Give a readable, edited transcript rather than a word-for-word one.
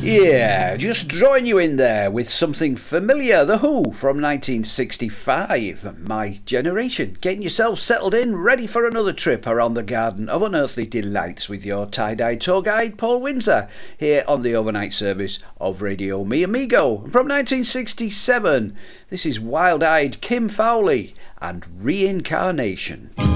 Yeah, just drawing you in there with something familiar. The Who from 1965. My Generation. Getting yourself settled in, ready for another trip around the Garden of Unearthly Delights with your tie-dye tour guide, Paul Windsor, here on the overnight service of Radio Mi Amigo. From 1967, this is Wild-Eyed Kim Fowley and Reincarnation.